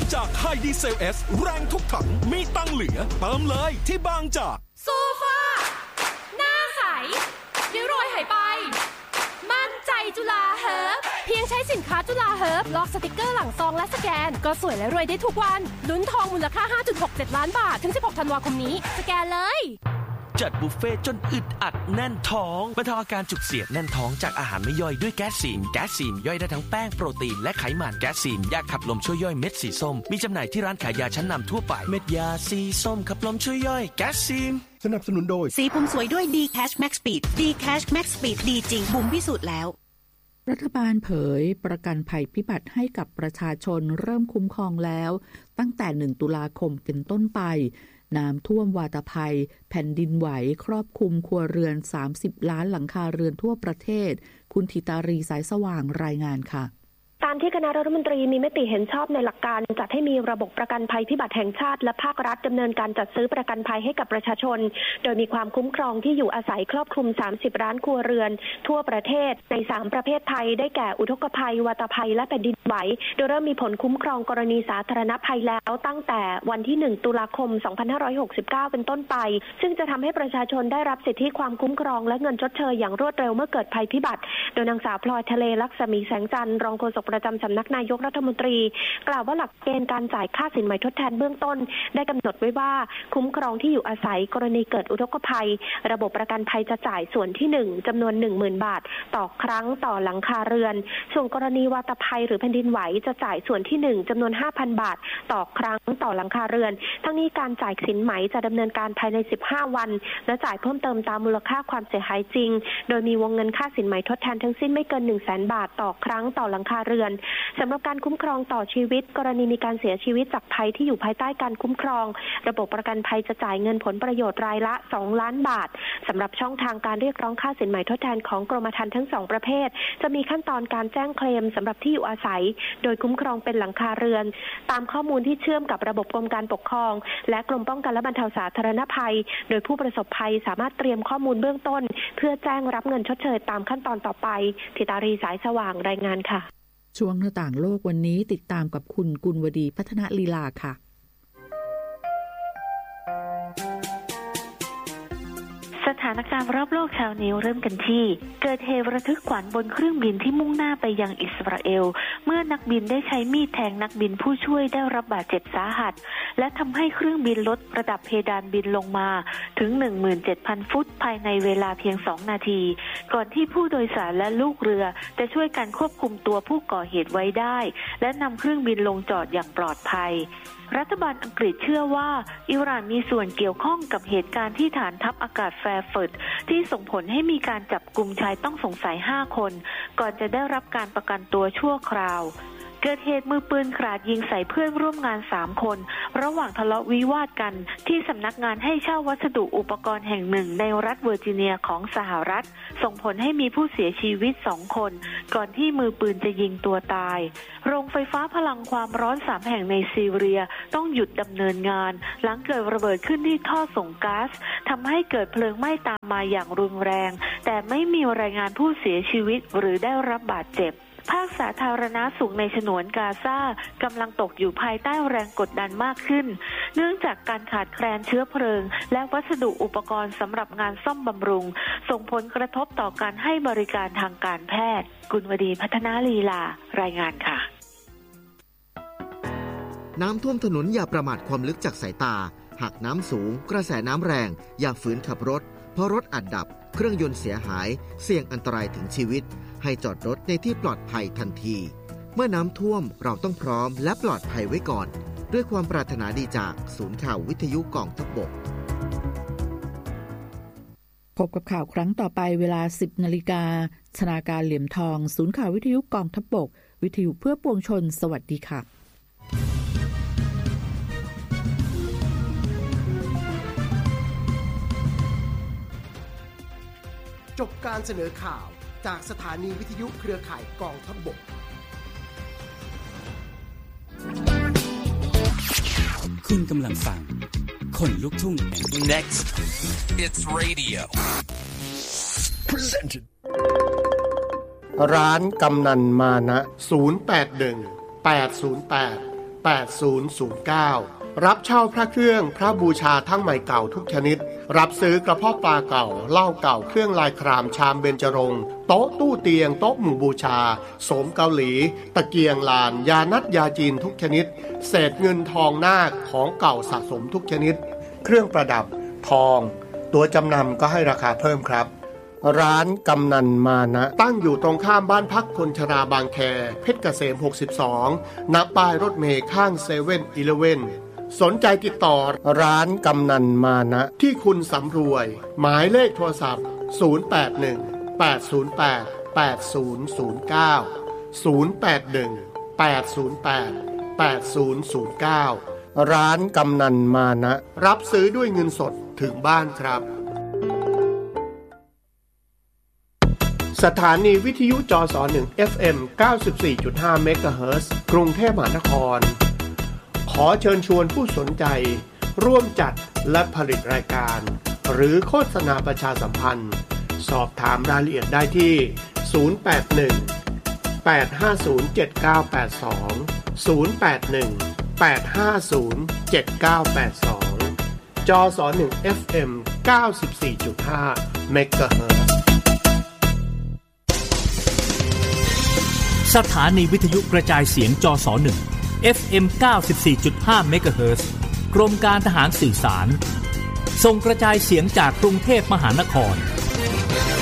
จากไฮดีเซล S แรงทุกถังมีตังเหลือเติมเลยที่บางจากโซฟาหน้าใสริ้วรอยหายไปมั่นใจจุฬาเฮิร์บเพียงใช้สินค้าจุฬาเฮิร์บลอกสติกเกอร์หลังซองและสแกนก็สวยและรวยได้ทุกวันลุ้นทองมูลค่า 5.67 ล้านบาทถึง16ธันวาคมนี้สแกนเลยจัดบุฟเฟ่จนอึดอัดแน่นท้องบรรเทาอาการจุกเสียดแน่นท้องจากอาหารไม่ย่อยด้วยแก๊สซีนย่อยได้ทั้งแป้งโปรตีนและไขมันแก๊สซีนยาขับลมช่วยย่อยเม็ดสีส้มมีจำหน่ายที่ร้านขายยาชั้นนำทั่วไปเม็ดยาสีส้มขับลมช่วยย่อยแก๊สซีนสนับสนุนโดยสีผมสวยด้วย D-Cash Max Speed D-Cash Max Speed ดีจริงบุ๋มพิสูจน์แล้วรัฐบาลเผยประกันภัยพิบัติให้กับประชาชนเริ่มคุ้มครองแล้วตั้งแต่1ตุลาคมเป็นต้นไปน้ำท่วมวาตภัยแผ่นดินไหวครอบคลุมครัวเรือน30ล้านหลังคาเรือนทั่วประเทศคุณธิตารีสายสว่างรายงานค่ะตามที่คณะรัฐมนตรีมีมติเห็นชอบในหลักการจัดให้มีระบบประกันภัยพิบัติแห่งชาติและภาครัฐดำเนินการจัดซื้อประกันภัยให้กับประชาชนโดยมีความคุ้มครองที่อยู่อาศัยครอบคลุม30ล้านครัวเรือนทั่วประเทศใน3ประเภทภัยได้แก่อุทกภัยวาตภัยและแผ่นดินไหวโดยเริ่มมีผลคุ้มครองกรณีสาธารณภัยแล้วตั้งแต่วันที่1ตุลาคม2569เป็นต้นไปซึ่งจะทำให้ประชาชนได้รับสิทธิความคุ้มครองและเงินชดเชยอย่างรวดเร็วเมื่อเกิดภัยพิบัติโดยนางสาวพลอยทะเลลักษมีแสงจันทร์รองโฆษกประจำสำนักนายกรัฐมนตรีกล่าวว่าหลักเกณฑ์การจ่ายค่าสินไหมทดแทนเบื้องต้นได้กำหนดไว้ว่าคุ้มครองที่อยู่อาศัยกรณีเกิดอุทกภัยระบบประกันภัยจะจ่ายส่วนที่1จำนวน 10,000 บาทต่อครั้งต่อหลังคาเรือนส่วนกรณีวาตภัยหรือแผ่นดินไหวจะจ่ายส่วนที่1จำนวน 5,000 บาทต่อครั้งต่อหลังคาเรือนทั้งนี้การจ่ายสินไหมจะดำเนินการภายใน15วันและจ่ายเพิ่มเติมตามมูลค่าความเสียหายจริงโดยมีวงเงินค่าสินไหมทดแทนทั้งสิ้นไม่เกิน 100,000 บาทต่อครั้งต่อหลังคาเรือนสำหรับการคุ้มครองต่อชีวิตกรณีมีการเสียชีวิตจากภัยที่อยู่ภายใต้การคุ้มครองระบบประกันภัยจะจ่ายเงินผลประโยชน์รายละ2ล้านบาทสำหรับช่องทางการเรียกร้องค่าสินไหมทดแทนของกรมธรรม์ทั้ง2ประเภทจะมีขั้นตอนการแจ้งเคลมสำหรับที่อยู่อาศัยโดยคุ้มครองเป็นหลังคาเรือนตามข้อมูลที่เชื่อมกับระบบกรมการปกครองและกรมป้องกันและบรรเทาสาธารณภัยโดยผู้ประสบภัยสามารถเตรียมข้อมูลเบื้องต้นเพื่อแจ้งรับเงินชดเชยตามขั้นตอนต่อไปธิตารีสายสว่างรายงานค่ะช่วงหน้าต่างโลกวันนี้ติดตามกับคุณกุลวดีพัฒนลีลาค่ะสถานการณ์รอบโลกเช้านี้เริ่มกันที่เกิดเหตุระทึกขวัญบนเครื่องบินที่มุ่งหน้าไปยังอิสราเอลเมื่อนักบินได้ใช้มีดแทงนักบินผู้ช่วยได้รับบาดเจ็บสาหัสและทำให้เครื่องบินลดระดับเพดานบินลงมาถึง 17,000 ฟุตภายในเวลาเพียง2นาทีก่อนที่ผู้โดยสารและลูกเรือจะช่วยกันควบคุมตัวผู้ก่อเหตุไว้ได้และนำเครื่องบินลงจอดอย่างปลอดภัยรัฐบาลอังกฤษเชื่อว่าอิหร่านมีส่วนเกี่ยวข้องกับเหตุการณ์ที่ฐานทัพอากาศแฟร์เฟิร์ตที่ส่งผลให้มีการจับกุมชายต้องสงสัย5คนก่อนจะได้รับการประกันตัวชั่วคราวเกิดเหตุมือปืนกราดยิงใส่เพื่อนร่วมงาน3คนระหว่างทะเลาะวิวาทกันที่สำนักงานให้เช่าวัสดุอุปกรณ์แห่งหนึ่งในรัฐเวอร์จิเนียของสหรัฐส่งผลให้มีผู้เสียชีวิต2คนก่อนที่มือปืนจะยิงตัวตายโรงไฟฟ้าพลังความร้อน3แห่งในซีเรียต้องหยุดดำเนินงานหลังเกิดระเบิดขึ้นที่ท่อส่งก๊าซทำให้เกิดเพลิงไหม้ตามมาอย่างรุนแรงแต่ไม่มีรายงานผู้เสียชีวิตหรือได้รับบาดเจ็บภาคสาธารณสุขในฉนวนกาซากำลังตกอยู่ภายใต้แรงกดดันมากขึ้นเนื่องจากการขาดแคลนเชื้อเพลิงและวัสดุอุปกรณ์สำหรับงานซ่อมบำรุงส่งผลกระทบต่อการให้บริการทางการแพทย์กุลวดีพัฒนาลีลารายงานค่ะน้ำท่วมถนนอย่าประมาทความลึกจากสายตาหากน้ำสูงกระแสน้ำแรงอย่าฝืนขับรถเพราะรถอาจดับเครื่องยนต์เสียหายเสี่ยงอันตรายถึงชีวิตให้จอดรถในที่ปลอดภัยทันทีเมื่อน้ำท่วมเราต้องพร้อมและปลอดภัยไว้ก่อนด้วยความปรารถนาดีจากศูนย์ข่าววิทยุกองทัพบกพบกับข่าวครั้งต่อไปเวลา 10 นาฬิกาธนาการเหลี่ยมทองศูนย์ข่าววิทยุกองทัพบกวิทยุเพื่อปวงชนสวัสดีค่ะจบการเสนอข่าวจากสถานีวิทยุเครือข่ายกองทัพบกคุณกำลังฟังคนลุกทุ่ง Next It's Radio Presented ร้านกำนันมานะ081 808 8009รับเช่าพระเครื่องพระบูชาทั้งใหม่เก่าทุกชนิดรับซื้อกระเพาะปลาเก่าเหล้าเก่าเครื่องลายครามชามเบญจรงค์โต๊ะตู้เตียงโต๊ะหมู่บูชาโสมเกาหลีตะเกียงลานยานัดยาจีนทุกชนิดเศษเงินทองนาคของเก่าสะสมทุกชนิดเครื่องประดับทองตัวจำนำก็ให้ราคาเพิ่มครับร้านกำนันมานะตั้งอยู่ตรงข้ามบ้านพักคนชราบางแคเพชรเกษม62ณป้ายรถเมล์ข้าง7-Elevenสนใจติดต่อร้านกำนันมานะที่คุณสำรวยหมายเลขโทรศัพท์0818088009 ร้านกำนันมานะรับซื้อด้วยเงินสดถึงบ้านครับสถานีวิทยุจส1 FM 94.5 เมกะเฮิรตซ์กรุงเทพมหานครขอเชิญชวนผู้สนใจร่วมจัดและผลิตรายการหรือโฆษณาประชาสัมพันธ์สอบถามรายละเอียดได้ที่081-850-7982 จส1 FM 94.5 เมกะเฮิรตซ์สถานีวิทยุกระจายเสียงจส1 FM 94.5 เมกะเฮิรตซ์กรมการทหารสื่อสารส่งกระจายเสียงจากกรุงเทพมหานคร